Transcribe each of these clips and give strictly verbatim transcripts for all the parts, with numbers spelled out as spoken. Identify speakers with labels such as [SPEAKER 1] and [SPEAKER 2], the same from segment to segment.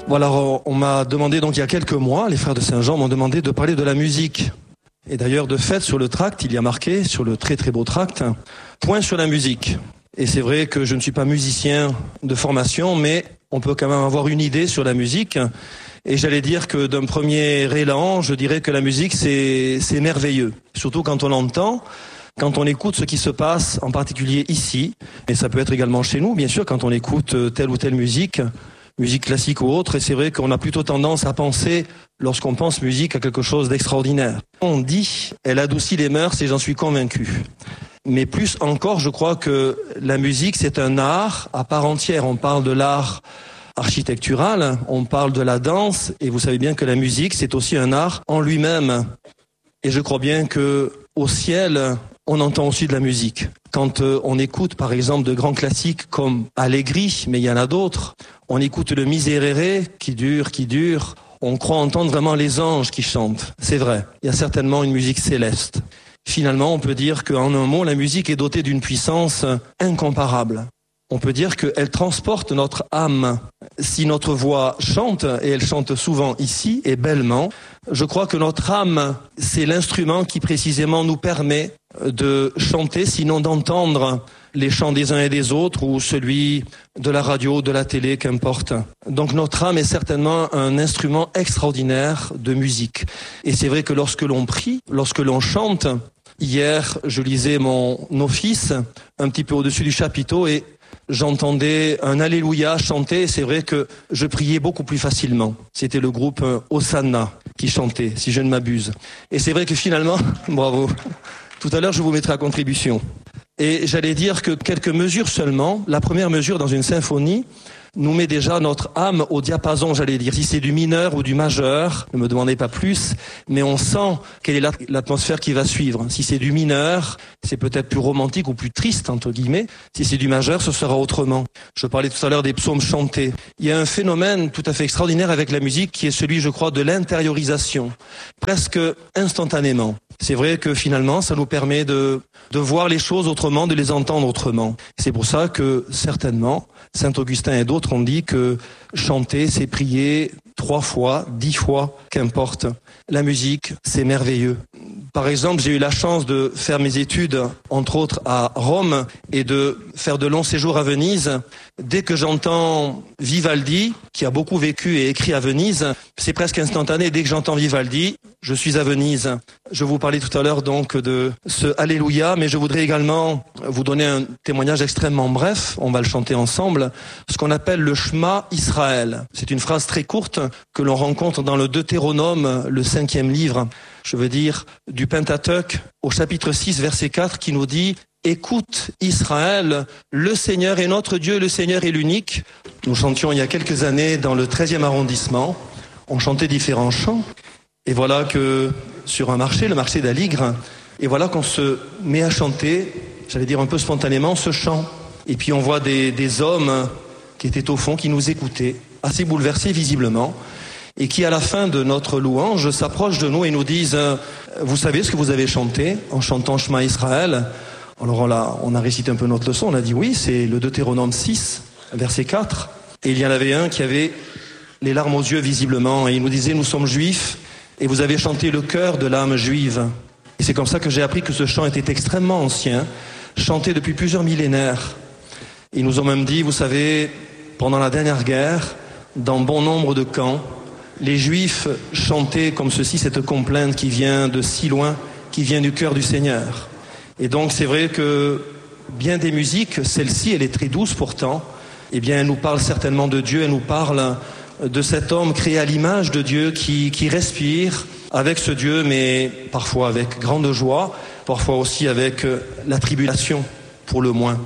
[SPEAKER 1] Voilà, on m'a demandé donc il y a quelques mois, les frères de Saint-Jean m'ont demandé de parler de la musique. Et d'ailleurs, de fait, sur le tract, il y a marqué, sur le très très beau tract, point sur la musique. Et c'est vrai que je ne suis pas musicien de formation, mais on peut quand même avoir une idée sur la musique. Et j'allais dire que d'un premier élan, je dirais que la musique, c'est, c'est merveilleux. Surtout quand on l'entend, quand on écoute ce qui se passe, en particulier ici. Mais ça peut être également chez nous, bien sûr, quand on écoute telle ou telle musique, musique classique ou autre. Et c'est vrai qu'on a plutôt tendance à penser, lorsqu'on pense musique, à quelque chose d'extraordinaire. On dit, elle adoucit les mœurs et j'en suis convaincu. Mais plus encore, je crois que la musique, c'est un art à part entière. On parle de l'art architectural, on parle de la danse, et vous savez bien que la musique, c'est aussi un art en lui-même. Et je crois bien que au ciel, on entend aussi de la musique. Quand euh, on écoute, par exemple, de grands classiques comme Allegri, mais il y en a d'autres, on écoute le Miserere, qui dure, qui dure, on croit entendre vraiment les anges qui chantent. C'est vrai, il y a certainement une musique céleste. Finalement, on peut dire qu'en un mot, la musique est dotée d'une puissance incomparable. On peut dire qu'elle transporte notre âme. Si notre voix chante, et elle chante souvent ici, et bellement, je crois que notre âme, c'est l'instrument qui précisément nous permet de chanter, sinon d'entendre les chants des uns et des autres, ou celui de la radio, de la télé, qu'importe. Donc notre âme est certainement un instrument extraordinaire de musique. Et c'est vrai que lorsque l'on prie, lorsque l'on chante, hier, je lisais mon office un petit peu au-dessus du chapiteau et j'entendais un Alléluia chanter. C'est vrai que je priais beaucoup plus facilement. C'était le groupe Hosanna qui chantait, si je ne m'abuse. Et c'est vrai que finalement, bravo, tout à l'heure je vous mettrai à contribution. Et j'allais dire que quelques mesures seulement, la première mesure dans une symphonie, nous met déjà notre âme au diapason, j'allais dire. Si c'est du mineur ou du majeur, ne me demandez pas plus, mais on sent quelle est l'atmosphère qui va suivre. Si c'est du mineur, c'est peut-être plus romantique ou plus triste, entre guillemets. Si c'est du majeur, ce sera autrement. Je parlais tout à l'heure des psaumes chantés. Il y a un phénomène tout à fait extraordinaire avec la musique qui est celui, je crois, de l'intériorisation. Presque instantanément. C'est vrai que finalement, ça nous permet de, de voir les choses autrement, de les entendre autrement. C'est pour ça que, certainement, Saint-Augustin et d'autres ont dit que chanter, c'est prier trois fois, dix fois, qu'importe. La musique, c'est merveilleux. Par exemple, j'ai eu la chance de faire mes études, entre autres, à Rome et de faire de longs séjours à Venise. Dès que j'entends Vivaldi, qui a beaucoup vécu et écrit à Venise, c'est presque instantané. Dès que j'entends Vivaldi, je suis à Venise. Je vous parlais tout à l'heure donc de ce Alléluia, mais je voudrais également vous donner un témoignage extrêmement bref. On va le chanter ensemble. Ce qu'on appelle le Shema Israël. C'est une phrase très courte que l'on rencontre dans le Deutéronome, le cinquième livre, je veux dire, du Pentateuque, au chapitre six, verset quatre, qui nous dit « Écoute Israël, le Seigneur est notre Dieu, le Seigneur est l'unique ». Nous chantions il y a quelques années dans le treizième arrondissement. On chantait différents chants. Et voilà que sur un marché, le marché d'Aligre, et voilà qu'on se met à chanter, j'allais dire un peu spontanément, ce chant. Et puis on voit des, des hommes qui étaient au fond, qui nous écoutaient, assez bouleversés visiblement, et qui à la fin de notre louange s'approchent de nous et nous disent « Vous savez ce que vous avez chanté en chantant Shema Israël ?» Alors on a, on a récité un peu notre leçon, on a dit « Oui, c'est le Deutéronome six, verset quatre. » Et il y en avait un qui avait les larmes aux yeux visiblement, et il nous disait « Nous sommes juifs, et vous avez chanté le cœur de l'âme juive. » Et c'est comme ça que j'ai appris que ce chant était extrêmement ancien, chanté depuis plusieurs millénaires. Ils nous ont même dit, vous savez, pendant la dernière guerre, dans bon nombre de camps, les Juifs chantaient comme ceci, cette complainte qui vient de si loin, qui vient du cœur du Seigneur. Et donc c'est vrai que bien des musiques, celle-ci, elle est très douce pourtant, eh bien elle nous parle certainement de Dieu, elle nous parle de cet homme créé à l'image de Dieu qui, qui respire avec ce Dieu, mais parfois avec grande joie, parfois aussi avec la tribulation, pour le moins.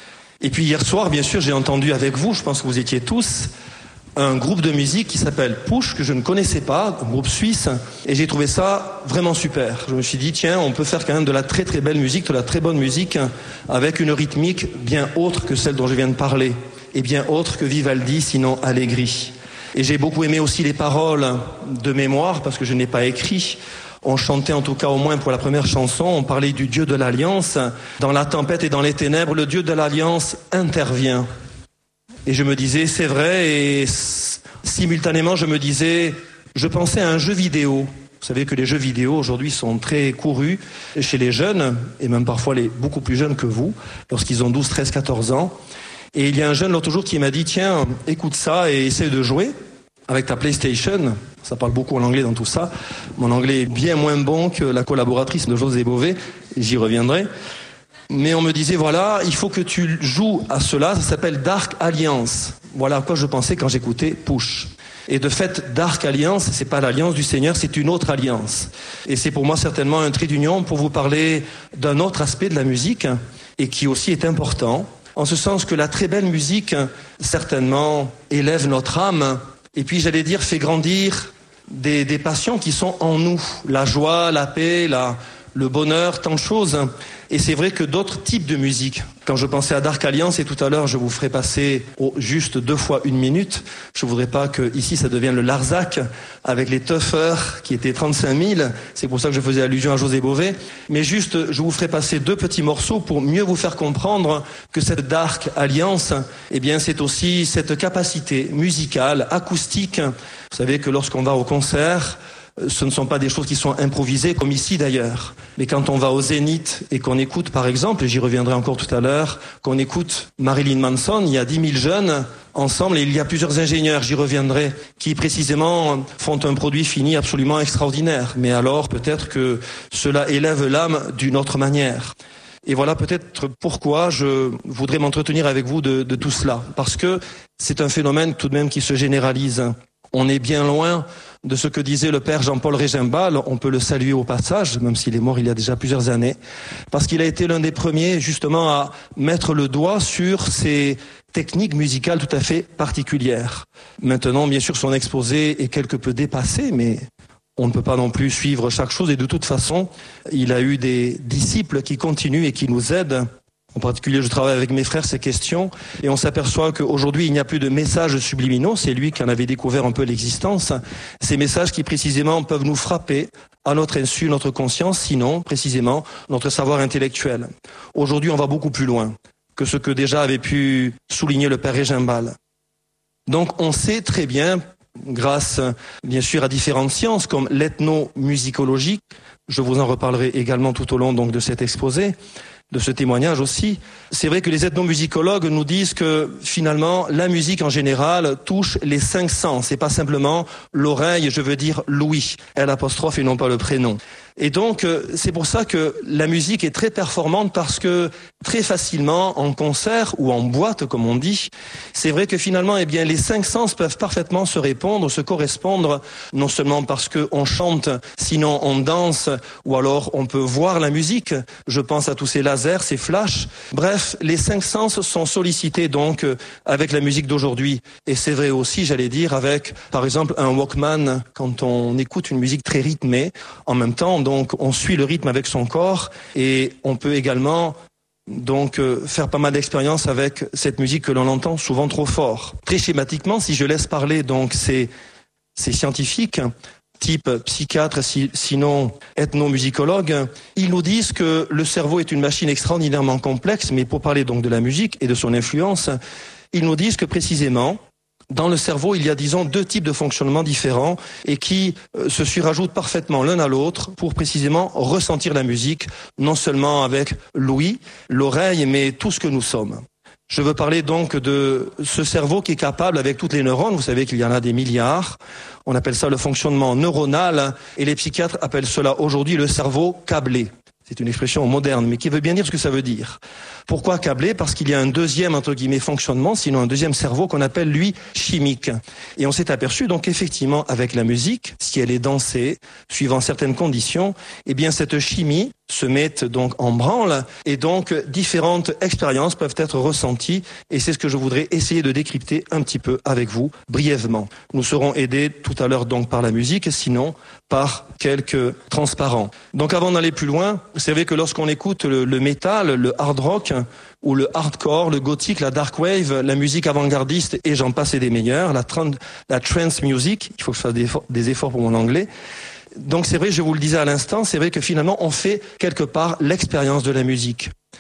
[SPEAKER 1] Et puis hier soir, bien sûr, j'ai entendu avec vous, je pense que vous étiez tous, un groupe de musique qui s'appelle Push, que je ne connaissais pas, un groupe suisse, et j'ai trouvé ça vraiment super. Je me suis dit, tiens, on peut faire quand même de la très très belle musique, de la très bonne musique, avec une rythmique bien autre que celle dont je viens de parler, et bien autre que Vivaldi, sinon Allegri. Et j'ai beaucoup aimé aussi les paroles de mémoire, parce que je n'ai pas écrit. On chantait en tout cas au moins pour la première chanson, on parlait du Dieu de l'Alliance. Dans la tempête et dans les ténèbres, le Dieu de l'Alliance intervient. Et je me disais, c'est vrai, et Simultanément, je me disais, je pensais à un jeu vidéo. Vous savez que les jeux vidéo aujourd'hui sont très courus chez les jeunes, et même parfois les beaucoup plus jeunes que vous, lorsqu'ils ont douze, treize, quatorze ans. Et il y a un jeune l'autre jour qui m'a dit, tiens, écoute ça et essaie de jouer avec ta PlayStation. Ça parle beaucoup en anglais dans tout ça. Mon anglais est bien moins bon que la collaboratrice de José Bové, j'y reviendrai. Mais on me disait, voilà, il faut que tu joues à cela, ça s'appelle Dark Alliance. Voilà à quoi je pensais quand j'écoutais Push. Et de fait, Dark Alliance, c'est pas l'alliance du Seigneur, c'est une autre alliance. Et c'est pour moi certainement un trait d'union pour vous parler d'un autre aspect de la musique, et qui aussi est important, en ce sens que la très belle musique, certainement, élève notre âme, et puis j'allais dire, fait grandir des, des passions qui sont en nous, la joie, la paix, la, le bonheur, tant de choses. Et c'est vrai que d'autres types de musique, quand je pensais à Dark Alliance, et tout à l'heure je vous ferai passer oh, juste deux fois une minute, je voudrais pas que ici ça devienne le Larzac avec les Tuffers qui étaient trente-cinq mille, c'est pour ça que je faisais allusion à José Bové, mais juste je vous ferai passer deux petits morceaux pour mieux vous faire comprendre que cette Dark Alliance, eh bien c'est aussi cette capacité musicale, acoustique. Vous savez que lorsqu'on va au concert, ce ne sont pas des choses qui sont improvisées, comme ici d'ailleurs. Mais quand on va au Zénith et qu'on écoute, par exemple, et j'y reviendrai encore tout à l'heure, qu'on écoute Marilyn Manson, il y a dix mille jeunes ensemble et il y a plusieurs ingénieurs, j'y reviendrai, qui précisément font un produit fini absolument extraordinaire. Mais alors peut-être que cela élève l'âme d'une autre manière. Et voilà peut-être pourquoi je voudrais m'entretenir avec vous de, de tout cela. Parce que c'est un phénomène tout de même qui se généralise. On est bien loin de ce que disait le père Jean-Paul Régimbal, on peut le saluer au passage, même s'il est mort il y a déjà plusieurs années, parce qu'il a été l'un des premiers justement à mettre le doigt sur ces techniques musicales tout à fait particulières. Maintenant, bien sûr, son exposé est quelque peu dépassé, mais on ne peut pas non plus suivre chaque chose, et de toute façon, il a eu des disciples qui continuent et qui nous aident. En particulier, je travaille avec mes frères ces questions et on s'aperçoit qu'aujourd'hui, il n'y a plus de messages subliminaux. C'est lui qui en avait découvert un peu l'existence. Ces messages qui, précisément, peuvent nous frapper à notre insu, notre conscience, sinon, précisément, notre savoir intellectuel. Aujourd'hui, on va beaucoup plus loin que ce que déjà avait pu souligner le père Régimbal. Donc, on sait très bien, grâce, bien sûr, à différentes sciences comme l'ethnomusicologie, je vous en reparlerai également tout au long donc de cet exposé, de ce témoignage aussi. C'est vrai que les ethnomusicologues nous disent que finalement la musique en général touche les cinq sens. C'est pas simplement l'oreille, je veux dire l'ouïe, L apostrophe et non pas le prénom. Et donc c'est pour ça que la musique est très performante, parce que très facilement en concert ou en boîte comme on dit, c'est vrai que finalement eh bien les cinq sens peuvent parfaitement se répondre, se correspondre, non seulement parce que on chante, sinon on danse, ou alors on peut voir la musique. Je pense à tous ces lasers, ces flashs. Bref, les cinq sens sont sollicités donc avec la musique d'aujourd'hui. Et c'est vrai aussi, j'allais dire, avec par exemple un Walkman, quand on écoute une musique très rythmée, en même temps donc on suit le rythme avec son corps, et on peut également donc euh, faire pas mal d'expériences avec cette musique que l'on entend souvent trop fort. Très schématiquement, si je laisse parler donc ces, ces scientifiques, type psychiatre, si, sinon ethnomusicologue, ils nous disent que le cerveau est une machine extraordinairement complexe, mais pour parler donc de la musique et de son influence, ils nous disent que précisément, dans le cerveau, il y a, disons, deux types de fonctionnements différents et qui euh, se surajoutent parfaitement l'un à l'autre pour précisément ressentir la musique, non seulement avec l'ouïe, l'oreille, mais tout ce que nous sommes. Je veux parler donc de ce cerveau qui est capable, avec toutes les neurones, vous savez qu'il y en a des milliards, on appelle ça le fonctionnement neuronal, et les psychiatres appellent cela aujourd'hui le cerveau câblé. C'est une expression moderne, mais qui veut bien dire ce que ça veut dire. Pourquoi câblé ? Parce qu'il y a un deuxième, entre guillemets, fonctionnement, sinon un deuxième cerveau qu'on appelle, lui, chimique. Et on s'est aperçu, donc, effectivement, avec la musique, si elle est dansée, suivant certaines conditions, eh bien, cette chimie se met donc en branle, et donc, différentes expériences peuvent être ressenties, et c'est ce que je voudrais essayer de décrypter un petit peu avec vous, brièvement. Nous serons aidés tout à l'heure, donc, par la musique, sinon, par quelques transparents. Donc, avant d'aller plus loin, vous savez que lorsqu'on écoute le, le métal, le hard rock, ou le hardcore, le gothique, la dark wave, la musique avant-gardiste, et j'en passe et des meilleurs, la, tran- la trance music, il faut que je fasse des efforts, des efforts pour mon anglais. Donc c'est vrai, je vous le disais à l'instant, c'est vrai que finalement on fait quelque part l'expérience de la musique.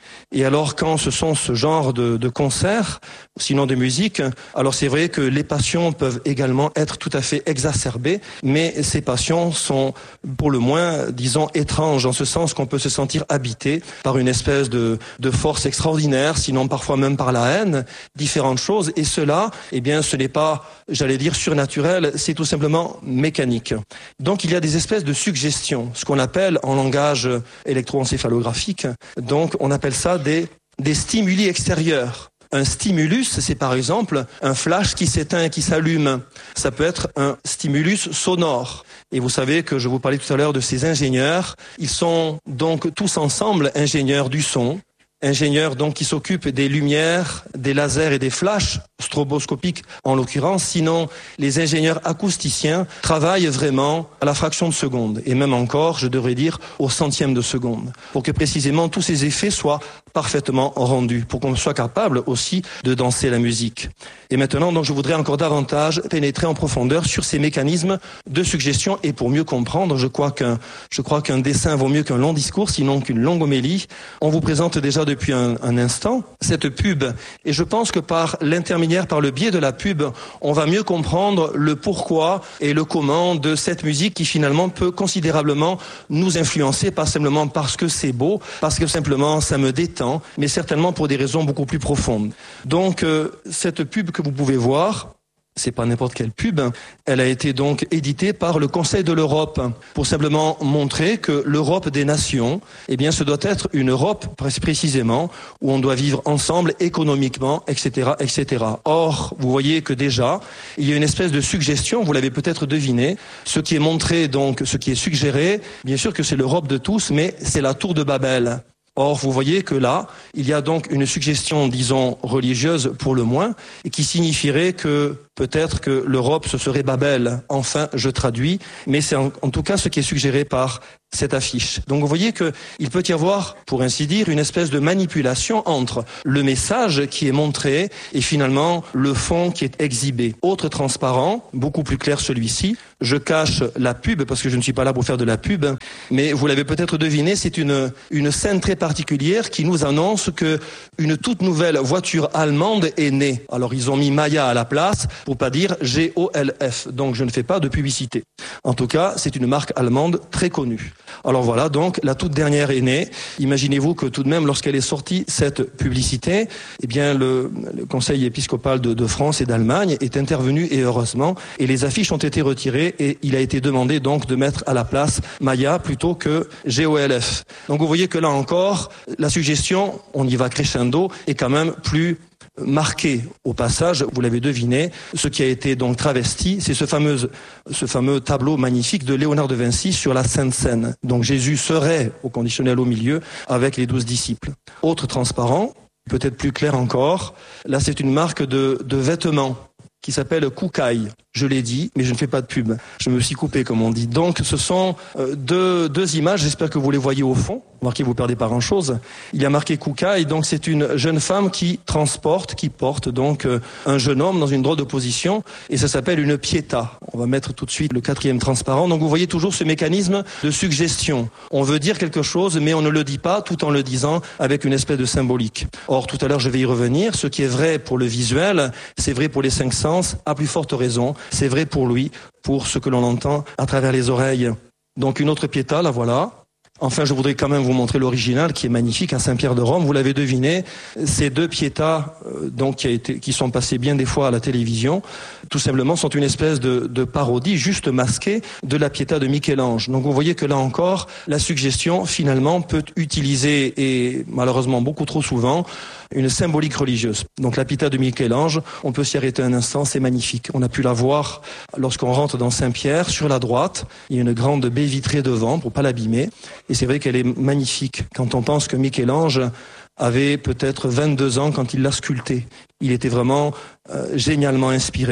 [SPEAKER 1] Et alors quand ce sont ce genre de, de concerts, sinon de musique, alors c'est vrai que les passions peuvent également être tout à fait exacerbées, mais ces passions sont pour le moins, disons, étranges, en ce sens qu'on peut se sentir habité par une espèce de, de force extraordinaire, sinon parfois même par la haine, différentes choses. Et cela, eh bien, ce n'est pas, j'allais dire, surnaturel, c'est tout simplement mécanique. Donc il y a des espèces de suggestions, ce qu'on appelle en langage électroencéphalographique, donc on appelle ça des, des stimuli extérieurs. Un stimulus, c'est par exemple un flash qui s'éteint et qui s'allume. Ça peut être un stimulus sonore. Et vous savez que je vous parlais tout à l'heure de ces ingénieurs. Ils sont donc tous ensemble ingénieurs du son, ingénieurs donc qui s'occupent des lumières, des lasers et des flashs, stroboscopiques en l'occurrence. Sinon, les ingénieurs acousticiens travaillent vraiment à la fraction de seconde, et même encore, je devrais dire, au centième de seconde, pour que précisément tous ces effets soient parfaitement rendus, pour qu'on soit capable aussi de danser la musique. Et maintenant, donc, je voudrais encore davantage pénétrer en profondeur sur ces mécanismes de suggestion, et pour mieux comprendre, je crois qu'un, je crois qu'un dessin vaut mieux qu'un long discours, sinon qu'une longue homélie. On vous présente déjà depuis un, un instant cette pub, et je pense que par l'intermédiaire, par le biais de la pub, on va mieux comprendre le pourquoi et le comment de cette musique qui finalement peut considérablement nous influencer, pas simplement parce que c'est beau, parce que simplement ça me détend, mais certainement pour des raisons beaucoup plus profondes. Donc euh, cette pub que vous pouvez voir, c'est pas n'importe quelle pub, elle a été donc éditée par le Conseil de l'Europe pour simplement montrer que l'Europe des nations, eh bien, ce doit être une Europe précisément où on doit vivre ensemble économiquement, et cetera, et cetera. Or, vous voyez que déjà, il y a une espèce de suggestion, vous l'avez peut-être deviné, ce qui est montré donc, ce qui est suggéré, bien sûr que c'est l'Europe de tous, mais c'est la tour de Babel. Or, vous voyez que là, il y a donc une suggestion, disons, religieuse pour le moins, et qui signifierait que peut-être que l'Europe, ce serait Babel. Enfin, je traduis, mais c'est en, en tout cas ce qui est suggéré par cette affiche. Donc vous voyez que il peut y avoir, pour ainsi dire, une espèce de manipulation entre le message qui est montré et finalement le fond qui est exhibé. Autre transparent, beaucoup plus clair celui-ci. Je cache la pub parce que je ne suis pas là pour faire de la pub, mais vous l'avez peut-être deviné, c'est une une scène très particulière qui nous annonce que une toute nouvelle voiture allemande est née. Alors ils ont mis Maya à la place pour pas dire G O L F. Donc je ne fais pas de publicité. En tout cas, c'est une marque allemande très connue. Alors voilà, donc la toute dernière est née. Imaginez-vous que tout de même, lorsqu'elle est sortie, cette publicité, eh bien le, le Conseil épiscopal de, de France et d'Allemagne est intervenu, et heureusement, et les affiches ont été retirées, et il a été demandé donc de mettre à la place Maya plutôt que G O L F. Donc vous voyez que là encore, la suggestion, on y va crescendo, est quand même plus marqué au passage, vous l'avez deviné, ce qui a été donc travesti, c'est ce fameux, ce fameux tableau magnifique de Léonard de Vinci sur la Sainte Seine. Donc Jésus serait au conditionnel au milieu avec les douze disciples. Autre transparent, peut-être plus clair encore, là c'est une marque de, de vêtements qui s'appelle Koukaï. Je l'ai dit, mais je ne fais pas de pub. Je me suis coupé, comme on dit. Donc, ce sont euh, deux, deux images. J'espère que vous les voyez au fond. Remarquez, vous perdez pas grand-chose. Il y a marqué Koukaï. Donc, c'est une jeune femme qui transporte, qui porte donc euh, un jeune homme dans une drôle de position. Et ça s'appelle une pietà. On va mettre tout de suite le quatrième transparent. Donc, vous voyez toujours ce mécanisme de suggestion. On veut dire quelque chose, mais on ne le dit pas tout en le disant avec une espèce de symbolique. Or, tout à l'heure, je vais y revenir. Ce qui est vrai pour le visuel, c'est vrai pour les cinq sens, à plus forte raison. C'est vrai pour lui, pour ce que l'on entend à travers les oreilles. Donc une autre pietà, la voilà. Enfin, je voudrais quand même vous montrer l'original qui est magnifique à Saint-Pierre de Rome. Vous l'avez deviné, ces deux pietà, euh, donc qui, a été, qui sont passées bien des fois à la télévision, tout simplement sont une espèce de, de parodie juste masquée de la pietà de Michel-Ange. Donc vous voyez que là encore, la suggestion finalement peut utiliser, et malheureusement beaucoup trop souvent, une symbolique religieuse. Donc la pietà de Michel-Ange, on peut s'y arrêter un instant, c'est magnifique. On a pu la voir lorsqu'on rentre dans Saint-Pierre, sur la droite, il y a une grande baie vitrée devant pour pas l'abîmer. Et c'est vrai qu'elle est magnifique quand on pense que Michel-Ange avait peut-être vingt-deux ans quand il l'a sculptée. Il était vraiment euh, génialement inspiré.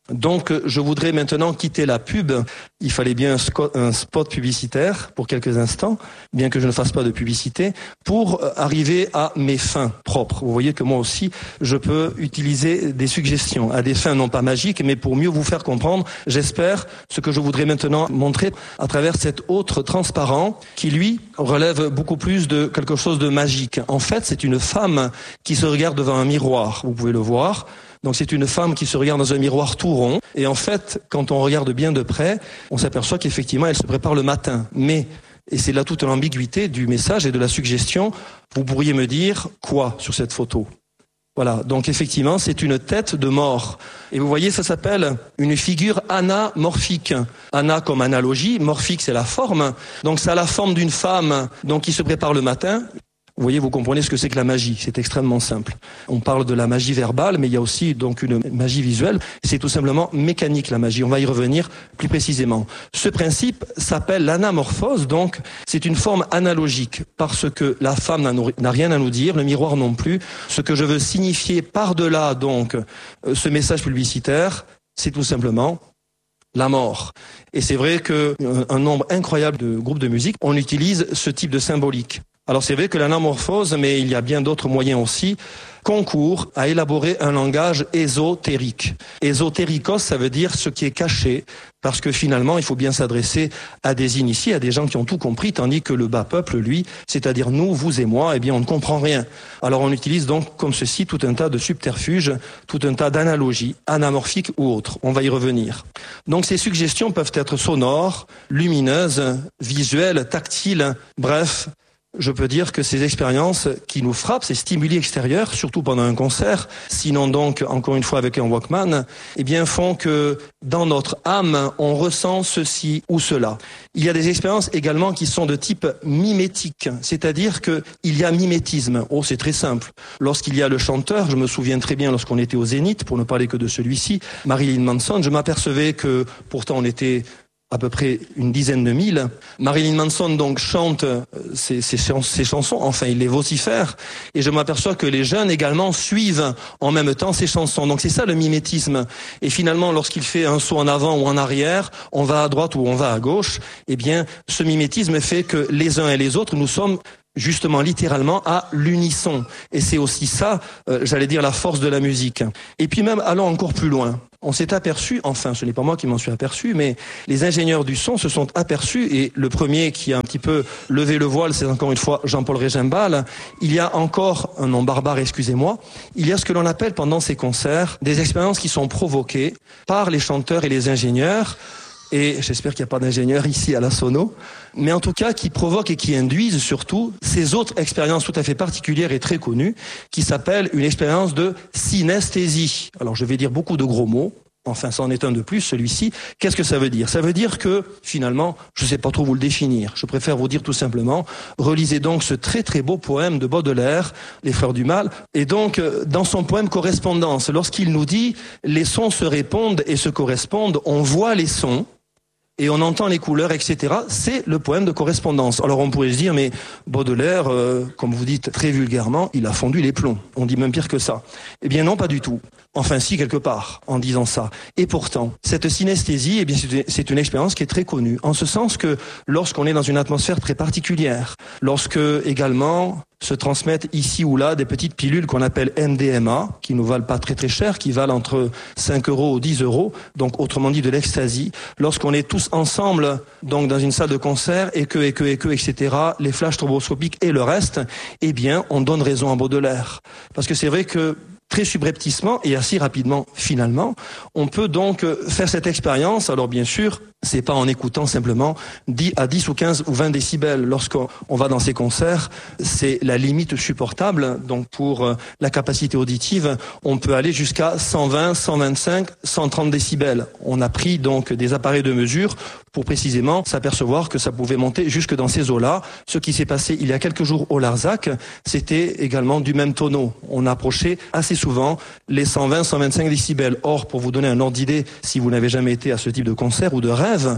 [SPEAKER 1] Donc, je voudrais maintenant quitter la pub. Il fallait bien un spot publicitaire pour quelques instants, bien que je ne fasse pas de publicité, pour arriver à mes fins propres. Vous voyez que moi aussi, je peux utiliser des suggestions à des fins non pas magiques, mais pour mieux vous faire comprendre, j'espère, ce que je voudrais maintenant montrer à travers cet autre transparent qui, lui, relève beaucoup plus de quelque chose de magique. En fait, c'est une femme qui se regarde devant un miroir. Vous pouvez le voir. Donc c'est une femme qui se regarde dans un miroir tout rond. Et en fait, quand on regarde bien de près, on s'aperçoit qu'effectivement, elle se prépare le matin. Mais, et c'est là toute l'ambiguïté du message et de la suggestion, vous pourriez me dire quoi sur cette photo ? Voilà, donc effectivement, c'est une tête de mort. Et vous voyez, ça s'appelle une figure anamorphique. Ana comme analogie, morphique c'est la forme. Donc ça a la forme d'une femme donc qui se prépare le matin. Vous voyez, vous comprenez ce que c'est que la magie. C'est extrêmement simple. On parle de la magie verbale, mais il y a aussi donc une magie visuelle. C'est tout simplement mécanique, la magie. On va y revenir plus précisément. Ce principe s'appelle l'anamorphose. Donc, c'est une forme analogique parce que la femme n'a rien à nous dire, le miroir non plus. Ce que je veux signifier par-delà, donc, ce message publicitaire, c'est tout simplement la mort. Et c'est vrai qu'un nombre incroyable de groupes de musique, on utilise ce type de symbolique. Alors c'est vrai que l'anamorphose, mais il y a bien d'autres moyens aussi, concourt à élaborer un langage ésotérique. Ésotérikos, ça veut dire ce qui est caché, parce que finalement, il faut bien s'adresser à des initiés, à des gens qui ont tout compris, tandis que le bas peuple, lui, c'est-à-dire nous, vous et moi, eh bien, on ne comprend rien. Alors on utilise donc, comme ceci, tout un tas de subterfuges, tout un tas d'analogies, anamorphiques ou autres. On va y revenir. Donc ces suggestions peuvent être sonores, lumineuses, visuelles, tactiles, bref. Je peux dire que ces expériences qui nous frappent, ces stimuli extérieurs, surtout pendant un concert, sinon donc, encore une fois avec un Walkman, eh bien font que dans notre âme, on ressent ceci ou cela. Il y a des expériences également qui sont de type mimétique, c'est-à-dire qu'il y a mimétisme. Oh, c'est très simple. Lorsqu'il y a le chanteur, je me souviens très bien lorsqu'on était au Zénith, pour ne parler que de celui-ci, Marilyn Manson, je m'apercevais que pourtant on était à peu près une dizaine de mille. Marilyn Manson donc chante ses, ses, ses chansons, enfin il les vocifère, et je m'aperçois que les jeunes également suivent en même temps ses chansons. Donc c'est ça le mimétisme. Et finalement, lorsqu'il fait un saut en avant ou en arrière, on va à droite ou on va à gauche, eh bien ce mimétisme fait que les uns et les autres, nous sommes justement littéralement à l'unisson. Et c'est aussi ça, euh, j'allais dire, la force de la musique. Et puis même, allons encore plus loin. On s'est aperçu, enfin ce n'est pas moi qui m'en suis aperçu, mais les ingénieurs du son se sont aperçus, et le premier qui a un petit peu levé le voile, c'est encore une fois Jean-Paul Régimbal. Il y a encore, un nom barbare, excusez-moi, il y a ce que l'on appelle pendant ces concerts des expériences qui sont provoquées par les chanteurs et les ingénieurs, et j'espère qu'il n'y a pas d'ingénieurs ici à la Sono, mais en tout cas qui provoquent et qui induisent surtout ces autres expériences tout à fait particulières et très connues, qui s'appellent une expérience de synesthésie. Alors je vais dire beaucoup de gros mots, enfin c'en est un de plus, celui-ci. Qu'est-ce que ça veut dire ? Ça veut dire que, finalement, je ne sais pas trop vous le définir, je préfère vous dire tout simplement, relisez donc ce très très beau poème de Baudelaire, Les Fleurs du Mal, et donc dans son poème Correspondance, lorsqu'il nous dit « les sons se répondent et se correspondent, on voit les sons », et on entend les couleurs, et cetera. C'est le poème de Correspondance. Alors on pourrait se dire, mais Baudelaire, euh, comme vous dites très vulgairement, il a fondu les plombs. On dit même pire que ça. Eh bien non, pas du tout. Enfin si, quelque part, en disant ça. Et pourtant, cette synesthésie, eh bien c'est une expérience qui est très connue, en ce sens que lorsqu'on est dans une atmosphère très particulière, lorsque également se transmettent ici ou là des petites pilules qu'on appelle M D M A, qui ne valent pas très très cher, qui valent entre cinq euros ou dix euros, donc autrement dit de l'ecstasy, lorsqu'on est tous ensemble donc dans une salle de concert, et que, et que, et que, et cetera, les flashs stroboscopiques et le reste, eh bien on donne raison à Baudelaire. Parce que c'est vrai que très subrepticement et assez rapidement, finalement, on peut donc faire cette expérience. Alors bien sûr, c'est pas en écoutant simplement dix à dix ou quinze ou vingt décibels. Lorsqu'on va dans ces concerts, c'est la limite supportable. Donc pour la capacité auditive, on peut aller jusqu'à cent vingt, cent vingt-cinq, cent trente décibels. On a pris donc des appareils de mesure pour précisément s'apercevoir que ça pouvait monter jusque dans ces eaux-là. Ce qui s'est passé il y a quelques jours au Larzac, c'était également du même tonneau. On approchait assez souvent les cent vingt, cent vingt-cinq décibels. Or, pour vous donner un ordre d'idée, si vous n'avez jamais été à ce type de concert ou de rêve,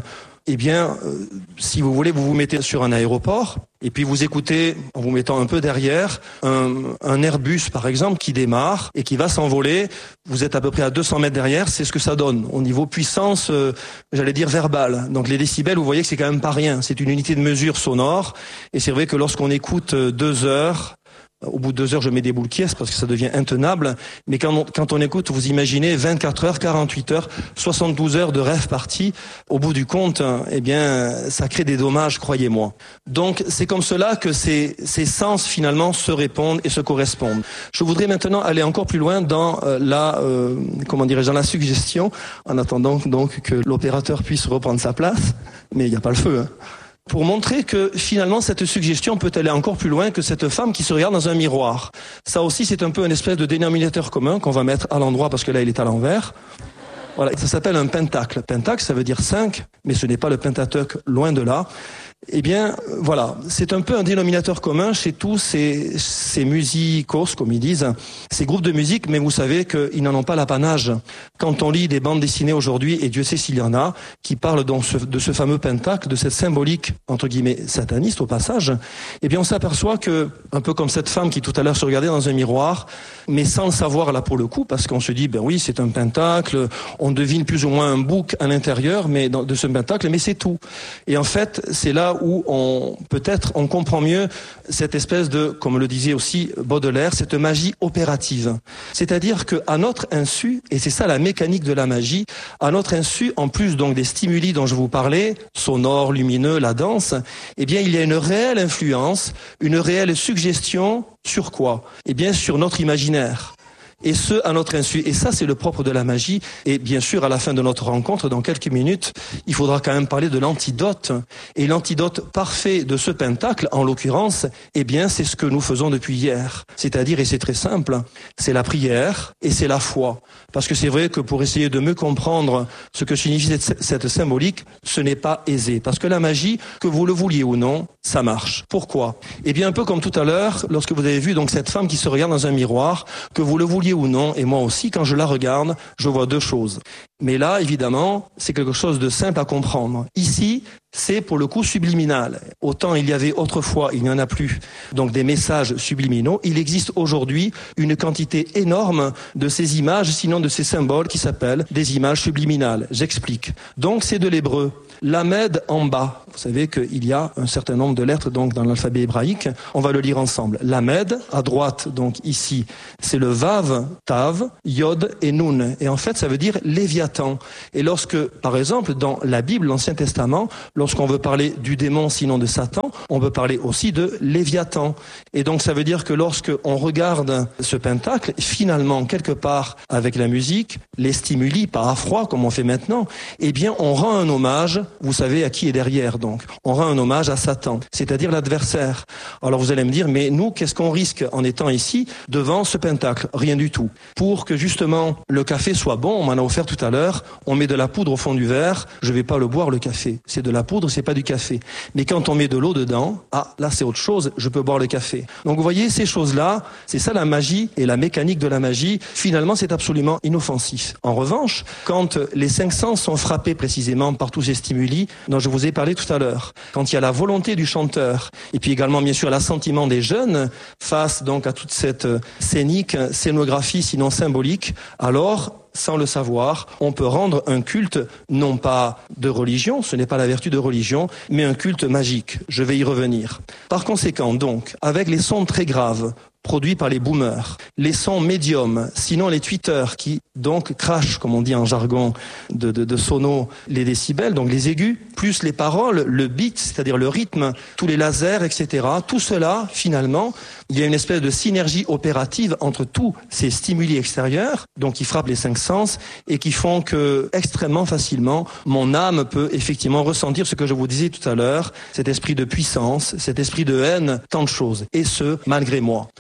[SPEAKER 1] eh bien, euh, si vous voulez, vous vous mettez sur un aéroport et puis vous écoutez, en vous mettant un peu derrière, un, un Airbus par exemple qui démarre et qui va s'envoler. Vous êtes à peu près à deux cents mètres derrière, c'est ce que ça donne au niveau puissance, euh, j'allais dire verbale. Donc les décibels, vous voyez que c'est quand même pas rien. C'est une unité de mesure sonore et c'est vrai que lorsqu'on écoute deux heures, au bout de deux heures, je mets des boules quies parce que ça devient intenable. Mais quand on, quand on écoute, vous imaginez vingt-quatre heures, quarante-huit heures, soixante-douze heures de rêve parti. Au bout du compte, eh bien, ça crée des dommages, croyez-moi. Donc, c'est comme cela que ces, ces sens, finalement, se répondent et se correspondent. Je voudrais maintenant aller encore plus loin dans euh, la, euh, comment dirais-je, dans la suggestion, en attendant donc que l'opérateur puisse reprendre sa place. Mais il n'y a pas le feu, hein. Pour montrer que finalement cette suggestion peut aller encore plus loin que cette femme qui se regarde dans un miroir. Ça aussi c'est un peu une espèce de dénominateur commun qu'on va mettre à l'endroit parce que là il est à l'envers. Voilà, ça s'appelle un pentacle. Pentacle ça veut dire cinq, mais ce n'est pas le Pentateuque, loin de là. Eh bien, voilà, c'est un peu un dénominateur commun chez tous ces, ces musicos, comme ils disent, ces groupes de musique, mais vous savez qu'ils n'en ont pas l'apanage. Quand on lit des bandes dessinées aujourd'hui, et Dieu sait s'il y en a, qui parlent donc de ce fameux pentacle, de cette symbolique, entre guillemets, sataniste au passage, eh bien on s'aperçoit que, un peu comme cette femme qui tout à l'heure se regardait dans un miroir, mais sans le savoir là pour le coup, parce qu'on se dit, ben oui, c'est un pentacle, on devine plus ou moins un bouc à l'intérieur mais dans, de ce pentacle, mais c'est tout. Et en fait, c'est là où on peut-être on comprend mieux cette espèce de, comme le disait aussi Baudelaire, cette magie opérative. C'est-à-dire que à notre insu, et c'est ça la mécanique de la magie, à notre insu, en plus donc des stimuli dont je vous parlais, sonores, lumineux, la danse, eh bien il y a une réelle influence, une réelle suggestion sur quoi ? Eh bien sur notre imaginaire. Et ce, à notre insu. Et ça, c'est le propre de la magie. Et bien sûr, à la fin de notre rencontre, dans quelques minutes, il faudra quand même parler de l'antidote. Et l'antidote parfait de ce pentacle, en l'occurrence, eh bien, c'est ce que nous faisons depuis hier. C'est-à-dire, et c'est très simple, c'est la prière et c'est la foi. Parce que c'est vrai que pour essayer de mieux comprendre ce que signifie cette, cette symbolique, ce n'est pas aisé. Parce que la magie, que vous le vouliez ou non, ça marche. Pourquoi ? Eh bien, un peu comme tout à l'heure, lorsque vous avez vu donc cette femme qui se regarde dans un miroir, que vous le vouliez ou non, et moi aussi, quand je la regarde, je vois deux choses. Mais là, évidemment, c'est quelque chose de simple à comprendre. Ici, c'est pour le coup subliminal. Autant il y avait autrefois, il n'y en a plus, donc des messages subliminaux. Il existe aujourd'hui une quantité énorme de ces images, sinon de ces symboles qui s'appellent des images subliminales. J'explique. Donc c'est de l'hébreu. Lamed en bas. Vous savez qu'il y a un certain nombre de lettres donc dans l'alphabet hébraïque. On va le lire ensemble. Lamed, à droite, donc ici, c'est le Vav, Tav, Yod et Nun. Et en fait, ça veut dire Léviathan. Et lorsque, par exemple, dans la Bible, l'Ancien Testament, lorsqu'on veut parler du démon, sinon de Satan, on peut parler aussi de Léviathan. Et donc, ça veut dire que lorsque on regarde ce pentacle, finalement, quelque part, avec la musique, les stimuli, pas à froid, comme on fait maintenant, eh bien, on rend un hommage. Vous savez à qui est derrière, donc. On rend un hommage à Satan, c'est-à-dire l'adversaire. Alors vous allez me dire, mais nous, qu'est-ce qu'on risque en étant ici devant ce pentacle ? Rien du tout. Pour que justement le café soit bon, on m'en a offert tout à l'heure, on met de la poudre au fond du verre, je vais pas le boire le café. C'est de la poudre, c'est pas du café. Mais quand on met de l'eau dedans, ah, là c'est autre chose, je peux boire le café. Donc vous voyez, ces choses-là, c'est ça la magie et la mécanique de la magie. Finalement, c'est absolument inoffensif. En revanche, quand les cinq sens sont frappés précisément par tous ces stimuli dont je vous ai parlé tout à l'heure. Quand il y a la volonté du chanteur et puis également bien sûr l'assentiment des jeunes face donc à toute cette scénique, scénographie sinon symbolique, alors sans le savoir, on peut rendre un culte non pas de religion, ce n'est pas la vertu de religion, mais un culte magique. Je vais y revenir. Par conséquent donc, avec les sons très graves produits par les boomers, les sons médiums, sinon les tweeters qui donc crachent, comme on dit en jargon de, de, de sono, les décibels, donc les aigus, plus les paroles, le beat, c'est-à-dire le rythme, tous les lasers, et cetera. Tout cela, finalement, il y a une espèce de synergie opérative entre tous ces stimuli extérieurs, donc qui frappent les cinq sens et qui font que, extrêmement facilement, mon âme peut effectivement ressentir ce que je vous disais tout à l'heure, cet esprit de puissance, cet esprit de haine, tant de choses, et ce, malgré moi.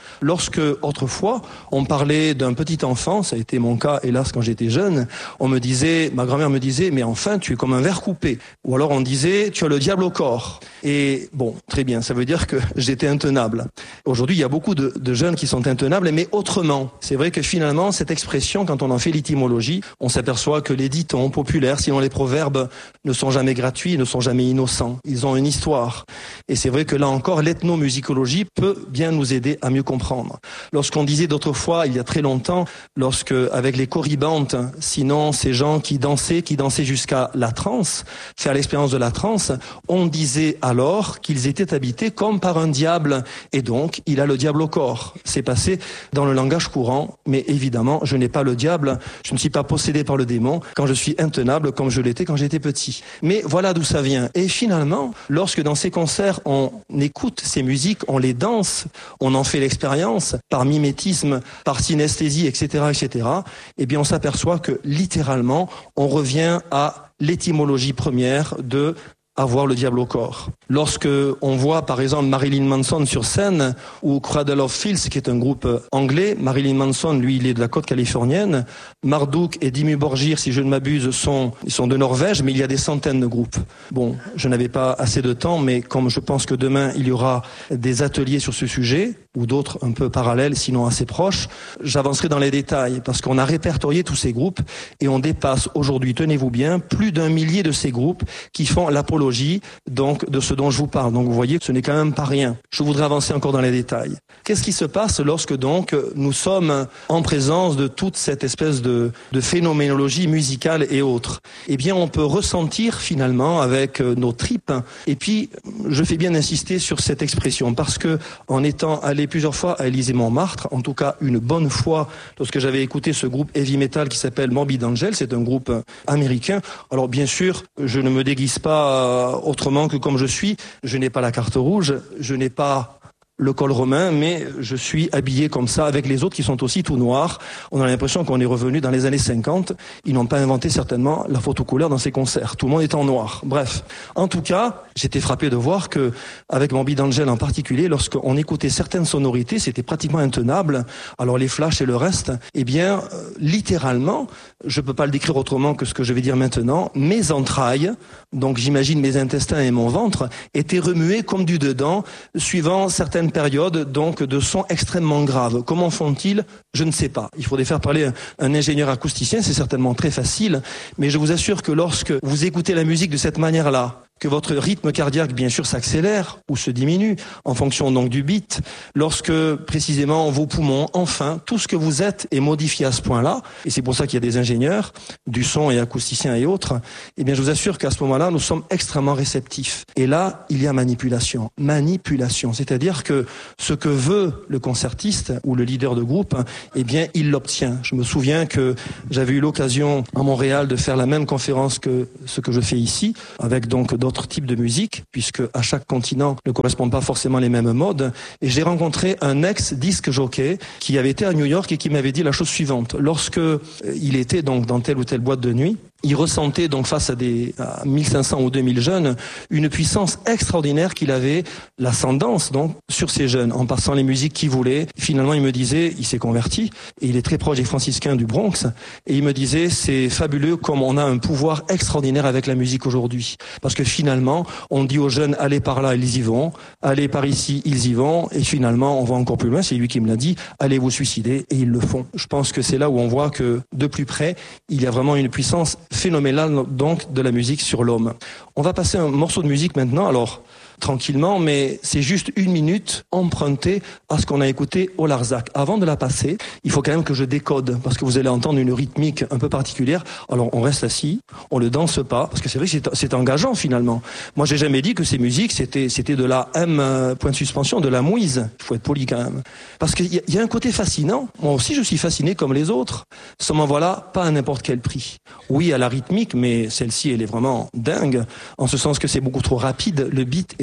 [SPEAKER 1] Lorsque, autrefois, on parlait d'un petit enfant, ça a été mon cas, hélas, quand j'étais jeune, on me disait, ma grand-mère me disait, mais enfin, tu es comme un ver coupé. Ou alors on disait, tu as le diable au corps. Et bon, très bien, ça veut dire que j'étais intenable. Aujourd'hui, il y a beaucoup de, de jeunes qui sont intenables, mais autrement. C'est vrai que finalement, cette expression, quand on en fait l'étymologie, on s'aperçoit que les dictons populaires, sinon les proverbes, ne sont jamais gratuits, ne sont jamais innocents. Ils ont une histoire. Et c'est vrai que là encore, l'ethnomusicologie peut bien nous aider à mieux comprendre. Lorsqu'on disait d'autrefois, il y a très longtemps, lorsque, avec les corybantes, sinon ces gens qui dansaient, qui dansaient jusqu'à la transe, faire l'expérience de la transe, on disait alors qu'ils étaient habités comme par un diable. Et donc, il a le diable au corps. C'est passé dans le langage courant, mais évidemment, je n'ai pas le diable, je ne suis pas possédé par le démon quand je suis intenable comme je l'étais quand j'étais petit. Mais voilà d'où ça vient. Et finalement, lorsque dans ces concerts, on écoute ces musiques, on les danse, on en fait l'expérience par mimétisme, par synesthésie, et cetera, et cetera, eh bien, on s'aperçoit que littéralement, on revient à l'étymologie première de avoir le diable au corps. Lorsque on voit par exemple Marilyn Manson sur scène ou Cradle of Filth, qui est un groupe anglais, Marilyn Manson, lui, il est de la côte californienne, Marduk et Dimmu Borgir, si je ne m'abuse, sont ils sont de Norvège, mais il y a des centaines de groupes. Bon, je n'avais pas assez de temps, mais comme je pense que demain il y aura des ateliers sur ce sujet ou d'autres un peu parallèles, sinon assez proches, j'avancerai dans les détails parce qu'on a répertorié tous ces groupes et on dépasse aujourd'hui, tenez-vous bien, plus d'un millier de ces groupes qui font l'apologie donc de ce dont je vous parle. Donc vous voyez que ce n'est quand même pas rien. Je voudrais avancer encore dans les détails. Qu'est-ce qui se passe lorsque donc nous sommes en présence de toute cette espèce de, de phénoménologie musicale et autres? Eh bien, on peut ressentir finalement avec nos tripes. Et puis, je fais bien insister sur cette expression parce que en étant allé plusieurs fois à Élysée-Montmartre, en tout cas une bonne fois, lorsque j'avais écouté ce groupe heavy metal qui s'appelle Morbid Angel, c'est un groupe américain. Alors bien sûr, je ne me déguise pas autrement que comme je suis, je n'ai pas la carte rouge, je n'ai pas le col romain, mais je suis habillé comme ça avec les autres qui sont aussi tout noirs. On a l'impression qu'on est revenu dans les années cinquante. Ils n'ont pas inventé certainement la photo couleur dans ces concerts. Tout le monde est en noir. Bref. En tout cas, j'étais frappé de voir que, avec Morbid Angel en particulier, lorsqu'on écoutait certaines sonorités, c'était pratiquement intenable. Alors les flashs et le reste, eh bien, euh, littéralement, je peux pas le décrire autrement que ce que je vais dire maintenant, mes entrailles, donc j'imagine mes intestins et mon ventre, étaient remués comme du dedans, suivant certaines période donc de sons extrêmement graves. Comment font-ils? Je ne sais pas. Il faudrait faire parler un, un ingénieur acousticien, c'est certainement très facile, mais je vous assure que lorsque vous écoutez la musique de cette manière-là, que votre rythme cardiaque, bien sûr, s'accélère ou se diminue en fonction donc du beat, lorsque précisément vos poumons, enfin, tout ce que vous êtes est modifié à ce point-là, et c'est pour ça qu'il y a des ingénieurs du son et acousticiens et autres, eh bien, je vous assure qu'à ce moment-là, nous sommes extrêmement réceptifs. Et là, il y a manipulation. Manipulation. C'est-à-dire que ce que veut le concertiste ou le leader de groupe, eh bien, il l'obtient. Je me souviens que j'avais eu l'occasion à Montréal de faire la même conférence que ce que je fais ici, avec donc d'autres types de musique, puisque à chaque continent ne correspondent pas forcément les mêmes modes. Et j'ai rencontré un ex-disque jockey qui avait été à New York et qui m'avait dit la chose suivante. Lorsque il était donc dans telle ou telle boîte de nuit, il ressentait donc face à des à mille cinq cents ou deux mille jeunes une puissance extraordinaire qu'il avait l'ascendance donc sur ces jeunes en passant les musiques qu'il voulait. Finalement, il me disait, il s'est converti et il est très proche des franciscains du Bronx et il me disait c'est fabuleux comme on a un pouvoir extraordinaire avec la musique aujourd'hui parce que finalement, on dit aux jeunes allez par là, ils y vont, allez par ici, ils y vont et finalement, on va encore plus loin, c'est lui qui me l'a dit, allez vous suicider et ils le font. Je pense que c'est là où on voit que de plus près, il y a vraiment une puissance phénoménal donc de la musique sur l'homme. On va passer un morceau de musique maintenant, alors tranquillement, mais c'est juste une minute empruntée à ce qu'on a écouté au Larzac. Avant de la passer, il faut quand même que je décode, parce que vous allez entendre une rythmique un peu particulière. Alors on reste assis, on le danse pas, parce que c'est vrai que c'est, c'est engageant finalement. Moi j'ai jamais dit que ces musiques c'était c'était de la M euh, point de suspension, de la mouise. Il faut être poli quand même, parce qu'il y, y a un côté fascinant. Moi aussi je suis fasciné comme les autres. Seulement voilà, pas à n'importe quel prix. Oui à la rythmique, mais celle-ci elle est vraiment dingue, en ce sens que c'est beaucoup trop rapide. Le beat est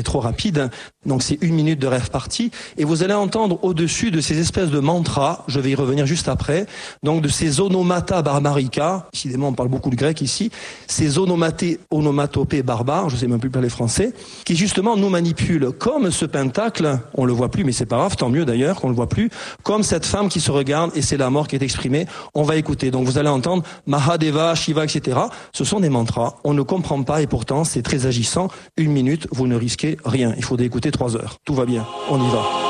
[SPEAKER 1] trop rapide. Donc c'est une minute de rêve parti. Et vous allez entendre au-dessus de ces espèces de mantras, je vais y revenir juste après, donc de ces onomata barbarica, décidément on parle beaucoup de grec ici, ces onomatés, onomatopées barbares, je sais même plus parler français, qui justement nous manipulent, comme ce pentacle, on le voit plus, mais c'est pas grave, tant mieux d'ailleurs qu'on le voit plus, comme cette femme qui se regarde et c'est la mort qui est exprimée. On va écouter. Donc vous allez entendre Mahadeva, Shiva, et cetera. Ce sont des mantras. On ne comprend pas et pourtant c'est très agissant. Une minute, vous ne risquez rien. Il faut d'écouter trois heures. Tout va bien. On y va.